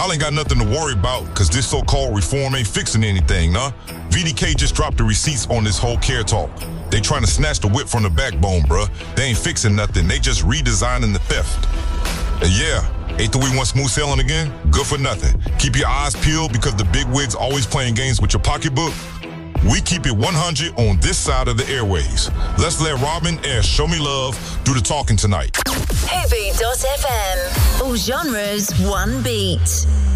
Y'all ain't got nothing to worry about, cause this so-called reform ain't fixing anything, nah? VDK just dropped the receipts on this whole care talk. They trying to snatch the whip from the backbone, bruh. They ain't fixing nothing, they just redesigning the theft. And yeah, ain't that we want smooth sailing again? Good for nothing. Keep your eyes peeled because the big wigs always playing games with your pocketbook. We keep it 100 on this side of the airways. Let's let Robin and Show Me Love do the talking tonight. Hoovy.fm. All genres, one beat.